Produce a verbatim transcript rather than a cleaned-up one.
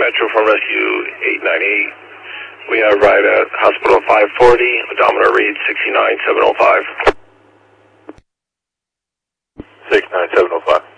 Metro from Rescue eight ninety-eight. We have right at Hospital five forty, odometer read sixty-nine seven oh five. sixty-nine seven oh five.